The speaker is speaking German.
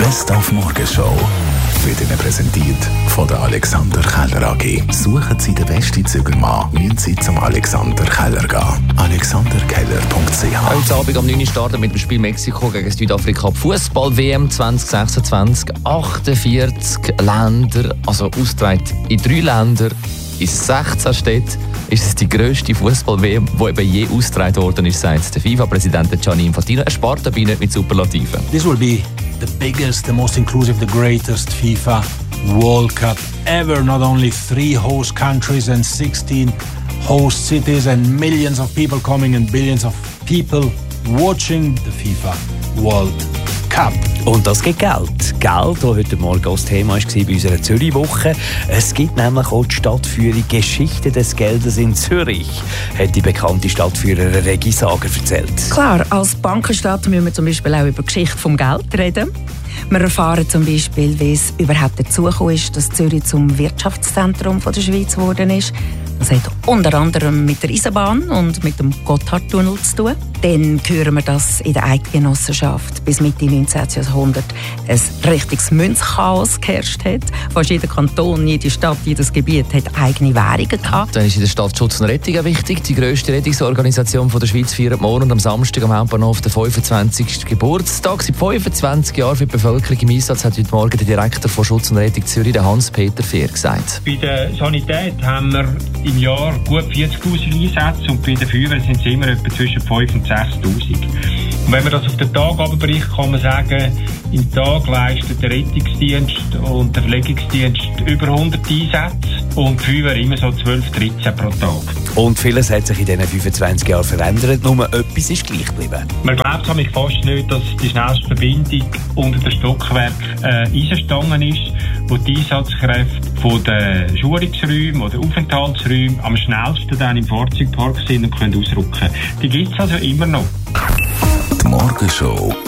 Best auf Morgenshow wird Ihnen präsentiert von der Alexander Keller AG. Suchen Sie den besten Zügelmann, müssen Sie zum Alexander Keller gehen. alexanderkeller.ch. Heute Abend um 9 Uhr starten mit dem Spiel Mexiko gegen Südafrika. Fußball-WM 2026. 48 Länder, also ausgetragen in 3 Ländern, in 16 Städten. Ist es die grösste Fußball-WM, die eben je ausgetragen worden ist, sagt der FIFA-Präsident Gianni Infantino. Er spart dabei nicht mit Superlativen. This will be the biggest, the most inclusive, the greatest FIFA World Cup ever. Not only 3 host countries and 16 host cities and millions of people coming and billions of people watching the FIFA World Cup. Und das gibt Geld. Geld, das heute Morgen das Thema war bei unserer Zürich-Woche. Es gibt nämlich auch die Stadtführung «Geschichte des Geldes in Zürich», hat die bekannte Stadtführerin Regi Sager erzählt. Klar, als Bankenstadt müssen wir zum Beispiel auch über die Geschichte des Geldes reden. Wir erfahren zum Beispiel, wie es überhaupt dazu gekommen ist, dass Zürich zum Wirtschaftszentrum der Schweiz geworden ist. Das hat unter anderem mit der Eisenbahn und mit dem Gotthardtunnel zu tun. Dann hören wir, dass in der Eidgenossenschaft bis Mitte 19. Jahrhundert ein richtiges Münzchaos geherrscht hat. Fast jeder Kanton, jede Stadt, jedes Gebiet hat eigene Währungen gehabt. Dann ist in der Stadt Schutz und Rettung wichtig. Die grösste Rettungsorganisation der Schweiz feiert morgen und am Samstag am Hauptbahnhof den 25. Geburtstag. Seit 25 Jahren für die Bevölkerung im Einsatz, hat heute Morgen der Direktor von Schutz und Rettung Zürich, Hans-Peter Fehr, gesagt. Bei der Sanität haben wir im Jahr gut 40'000 Einsätze und bei den Feuerwehren sind es immer etwa zwischen 5'000 und 6'000. Und wenn man das auf den Tag abbricht, kann man sagen, im Tag leistet der Rettungsdienst und der Verlegungsdienst über 100 Einsätze und die Feuerwehr immer so 12, 13 pro Tag. Und vieles hat sich in diesen 25 Jahren verändert, nur etwas ist gleich geblieben. Man glaubt nämlich fast nicht, dass die schnellste Verbindung unter den Stockwerk Eisenstangen ist, wo die Einsatzkräfte von den Schulungsräumen oder Aufenthaltsräumen am schnellsten dann im Fahrzeugpark sind und können ausrücken. Die gibt es also immer noch. Die Morgenshow